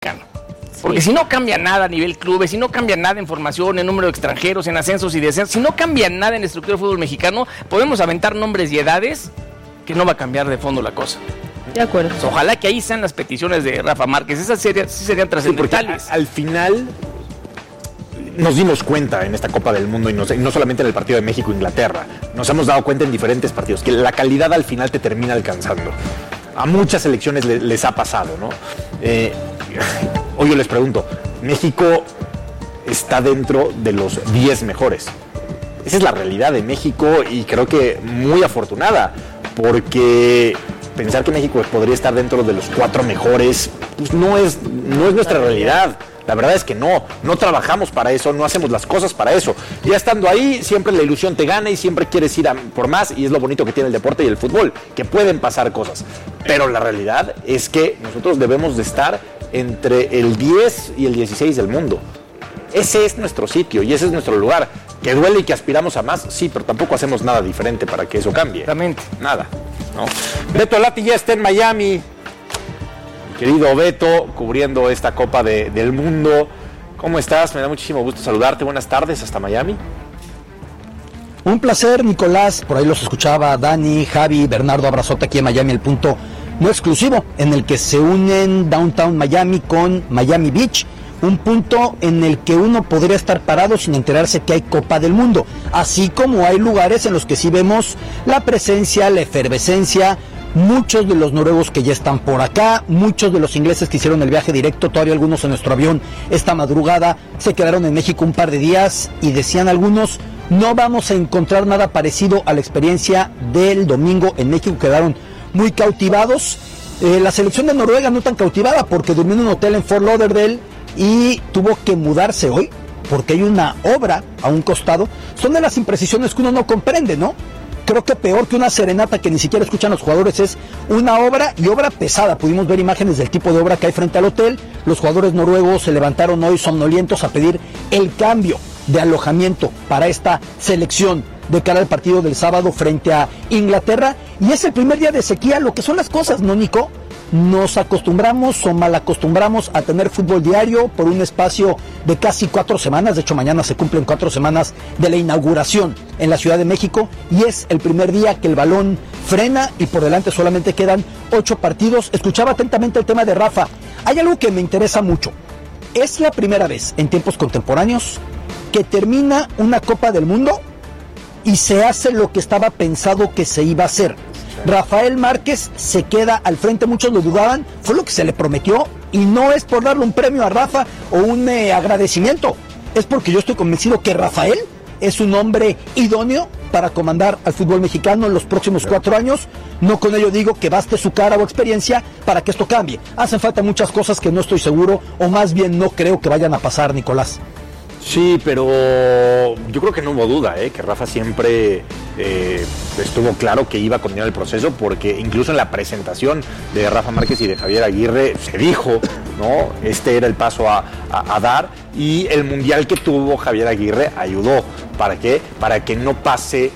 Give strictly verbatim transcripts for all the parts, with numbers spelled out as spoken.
Porque si no cambia nada a nivel clubes, si no cambia nada en formación, en número de extranjeros, en ascensos y descensos, si no cambia nada en la estructura del fútbol mexicano, podemos aventar nombres y edades que no va a cambiar de fondo la cosa. De acuerdo. Pues ojalá que ahí sean las peticiones de Rafa Márquez, esas serían, sí serían trascendentales. Sí, al final nos dimos cuenta en esta Copa del Mundo, y no, no solamente en el partido de México-Inglaterra, nos hemos dado cuenta en diferentes partidos, que la calidad al final te termina alcanzando. A muchas selecciones les, les ha pasado, ¿no? Eh, hoy yo les pregunto, ¿México está dentro de los diez mejores? Esa es la realidad de México, y creo que muy afortunada, porque pensar que México podría estar dentro de los cuatro mejores, pues no es, no es nuestra realidad. La verdad es que no, no trabajamos para eso, no hacemos las cosas para eso. Ya estando ahí, siempre la ilusión te gana y siempre quieres ir a por más, y es lo bonito que tiene el deporte y el fútbol, que pueden pasar cosas. Pero la realidad es que nosotros debemos de estar entre el diez y el dieciséis del mundo. Ese es nuestro sitio y ese es nuestro lugar. Que duele y que aspiramos a más, sí, pero tampoco hacemos nada diferente para que eso cambie. Exactamente. Nada, ¿no? Beto Lati ya está en Miami. Querido Beto, cubriendo esta Copa de, del Mundo. ¿Cómo estás? Me da muchísimo gusto saludarte. Buenas tardes hasta Miami. Un placer, Nicolás. Por ahí los escuchaba Dani, Javi, Bernardo, abrazote aquí en Miami, el punto no exclusivo, en el que se unen Downtown Miami con Miami Beach. Un punto en el que uno podría estar parado sin enterarse que hay Copa del Mundo. Así como hay lugares en los que sí vemos la presencia, la efervescencia. Muchos de los noruegos que ya están por acá, muchos de los ingleses que hicieron el viaje directo, todavía algunos en nuestro avión esta madrugada, se quedaron en México un par de días y decían algunos, no vamos a encontrar nada parecido a la experiencia del domingo en México. Quedaron muy cautivados. Eh, la selección de Noruega no tan cautivada porque durmió en un hotel en Fort Lauderdale y tuvo que mudarse hoy porque hay una obra a un costado. Son de las imprecisiones que uno no comprende, ¿no? Creo que peor que una serenata que ni siquiera escuchan los jugadores es una obra, y obra pesada. Pudimos ver imágenes del tipo de obra que hay frente al hotel. Los jugadores noruegos se levantaron hoy somnolientos a pedir el cambio de alojamiento para esta selección de cara al partido del sábado frente a Inglaterra. Y es el primer día de sequía, lo que son las cosas, ¿no, Nico? Nos acostumbramos o mal acostumbramos a tener fútbol diario por un espacio de casi cuatro semanas. De hecho, mañana se cumplen cuatro semanas de la inauguración en la Ciudad de México, y es el primer día que el balón frena y por delante solamente quedan ocho partidos. Escuchaba atentamente el tema de Rafa. Hay algo que me interesa mucho. Es la primera vez en tiempos contemporáneos que termina una Copa del Mundo y se hace lo que estaba pensado que se iba a hacer. Rafael Márquez se queda al frente, muchos lo dudaban, fue lo que se le prometió, y no es por darle un premio a Rafa o un eh, agradecimiento, es porque yo estoy convencido que Rafael es un hombre idóneo para comandar al fútbol mexicano en los próximos cuatro años. No con ello digo que baste su cara o experiencia para que esto cambie. Hacen falta muchas cosas que no estoy seguro, o más bien no creo que vayan a pasar, Nicolás. Sí, pero yo creo que no hubo duda, ¿eh? que Rafa siempre eh, estuvo claro que iba a continuar el proceso, porque incluso en la presentación de Rafa Márquez y de Javier Aguirre se dijo, ¿no? Este era el paso a, a, a dar, y el mundial que tuvo Javier Aguirre ayudó. ¿Para qué? Para que no pase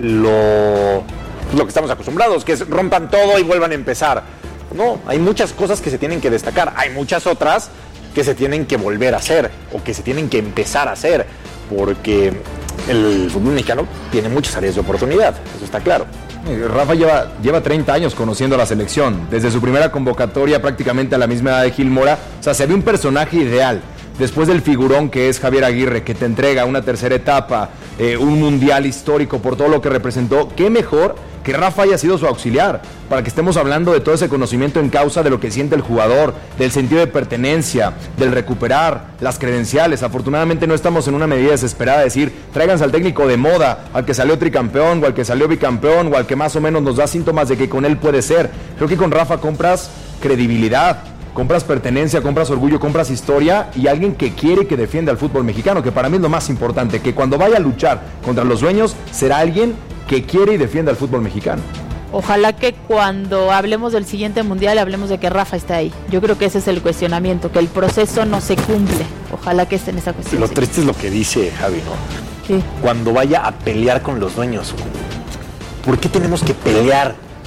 lo, lo que estamos acostumbrados, que es rompan todo y vuelvan a empezar. No, hay muchas cosas que se tienen que destacar, hay muchas otras que se tienen que volver a hacer o que se tienen que empezar a hacer, porque el fútbol mexicano tiene muchas áreas de oportunidad, eso está claro. Rafa lleva, lleva treinta años conociendo a la selección, desde su primera convocatoria prácticamente a la misma edad de Gil Mora. O sea, se ve un personaje ideal, después del figurón que es Javier Aguirre, que te entrega una tercera etapa, eh, un mundial histórico por todo lo que representó. Qué mejor que Rafa haya sido su auxiliar, para que estemos hablando de todo ese conocimiento en causa de lo que siente el jugador, del sentido de pertenencia, del recuperar las credenciales. Afortunadamente no estamos en una medida desesperada de decir, tráiganse al técnico de moda, al que salió tricampeón, o al que salió bicampeón, o al que más o menos nos da síntomas de que con él puede ser. Creo que con Rafa compras credibilidad, compras pertenencia, compras orgullo, compras historia, y alguien que quiere y que defiende al fútbol mexicano, que para mí es lo más importante, que cuando vaya a luchar contra los dueños, será alguien que quiere y defiende al fútbol mexicano. Ojalá que cuando hablemos del siguiente mundial hablemos de que Rafa está ahí. Yo creo que ese es el cuestionamiento, que el proceso no se cumple. Ojalá que esté en esa cuestión. Lo triste es lo que dice Javi, ¿no? Sí. Cuando vaya a pelear con los dueños. ¿Por qué tenemos que pelear?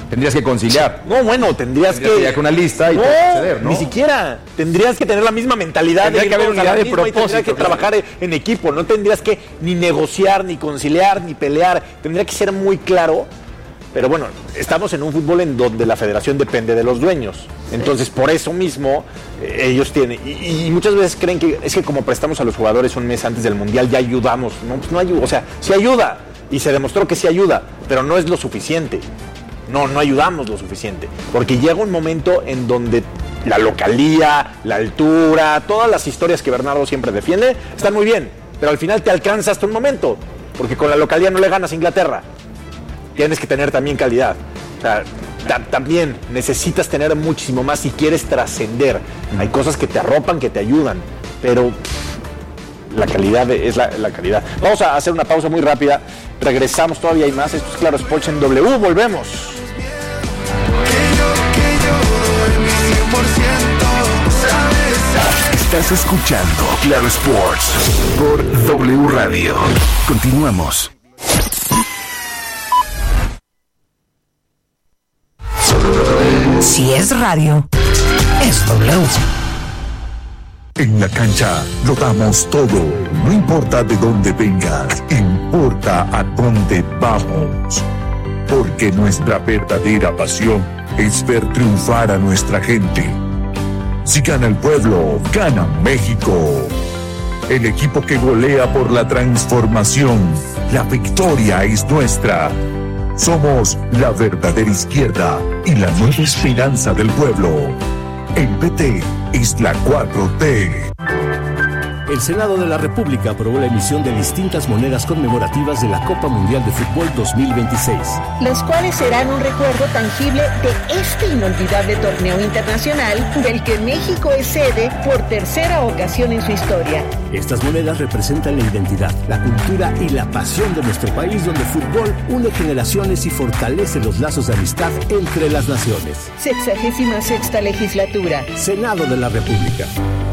Tendrías que conciliar. No, bueno, tendrías, tendrías que... que una lista y no, acceder, ¿no? Ni siquiera. Tendrías que tener la misma mentalidad. Tendría de que haber unidad de propósito. Tendrías que trabajar en equipo. No tendrías que ni negociar, ni conciliar, ni pelear. Tendría que ser muy claro. Pero bueno, estamos en un fútbol en donde la federación depende de los dueños. Entonces, por eso mismo, eh, ellos tienen... Y, y muchas veces creen que es que como prestamos a los jugadores un mes antes del Mundial, ya ayudamos. No, pues no ayuda. O sea, sí ayuda. Y se demostró que sí ayuda, pero no es lo suficiente. No, no ayudamos lo suficiente. Porque llega un momento en donde la localía, la altura, todas las historias que Bernardo siempre defiende, están muy bien. Pero al final te alcanza hasta un momento. Porque con la localía no le ganas a Inglaterra. Tienes que tener también calidad. O sea, ta- también necesitas tener muchísimo más si quieres trascender. Hay cosas que te arropan, que te ayudan, pero la calidad es la, la calidad. Vamos a hacer una pausa muy rápida. Regresamos, todavía hay más. Esto es Claro Sports en W. Volvemos. Estás escuchando Claro Sports por W Radio. Continuamos. Si es radio, es W. En la cancha lo damos todo. No importa de dónde vengas, importa a dónde vamos. Porque nuestra verdadera pasión es ver triunfar a nuestra gente. Si gana el pueblo, gana México. El equipo que golea por la transformación. La victoria es nuestra. Somos la verdadera izquierda y la nueva esperanza del pueblo. El P T es la cuatro T. El Senado de la República aprobó la emisión de distintas monedas conmemorativas de la Copa Mundial de Fútbol dos mil veintiséis. Las cuales serán un recuerdo tangible de este inolvidable torneo internacional del que México es sede por tercera ocasión en su historia. Estas monedas representan la identidad, la cultura y la pasión de nuestro país, donde el fútbol une generaciones y fortalece los lazos de amistad entre las naciones. Sexagésima sexta legislatura. Senado de la República.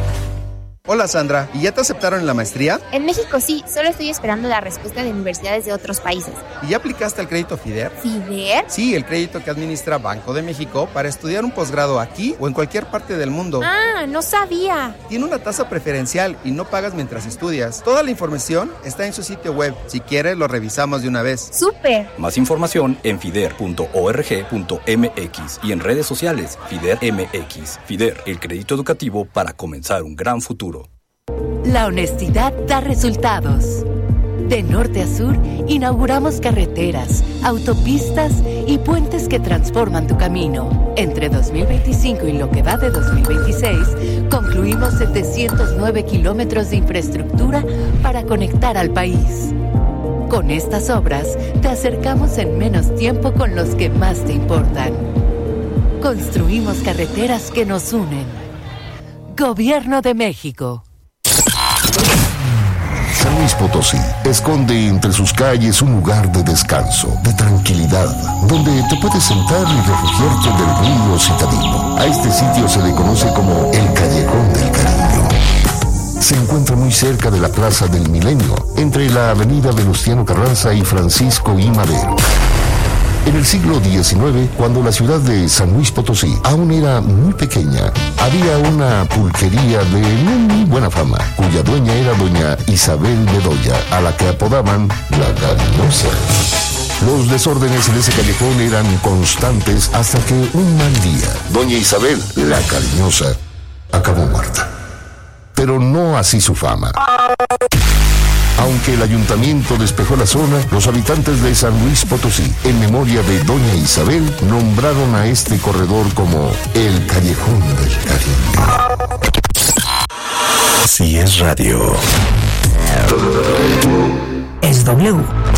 Hola Sandra, ¿y ya te aceptaron en la maestría? En México sí, solo estoy esperando la respuesta de universidades de otros países. ¿Y ya aplicaste al crédito FIDER? ¿FIDER? Sí, el crédito que administra Banco de México para estudiar un posgrado aquí o en cualquier parte del mundo. Ah, no sabía. Tiene una tasa preferencial y no pagas mientras estudias. Toda la información está en su sitio web. Si quieres, lo revisamos de una vez. ¡Súper! Más información en fider punto org punto m x y en redes sociales FIDER M X. FIDER, el crédito educativo para comenzar un gran futuro. La honestidad da resultados. De norte a sur, inauguramos carreteras, autopistas y puentes que transforman tu camino. Entre dos mil veinticinco y lo que va de dos mil veintiséis, concluimos setecientos nueve kilómetros de infraestructura para conectar al país. Con estas obras, te acercamos en menos tiempo con los que más te importan. Construimos carreteras que nos unen. Gobierno de México. San Luis Potosí esconde entre sus calles un lugar de descanso, de tranquilidad, donde te puedes sentar y refugiarte del ruido citadino. A este sitio se le conoce como el Callejón del Cariño. Se encuentra muy cerca de la Plaza del Milenio, entre la avenida Venustiano Carranza y Francisco I. Madero. En el siglo diecinueve, cuando la ciudad de San Luis Potosí aún era muy pequeña, había una pulquería de no muy buena fama, cuya dueña era doña Isabel Bedoya, a la que apodaban la Cariñosa. Los desórdenes en ese callejón eran constantes hasta que un mal día, doña Isabel, la Cariñosa, acabó muerta. Pero no así su fama. Aunque el ayuntamiento despejó la zona, los habitantes de San Luis Potosí, en memoria de doña Isabel, nombraron a este corredor como el Callejón del Cariño. Si es radio, es W.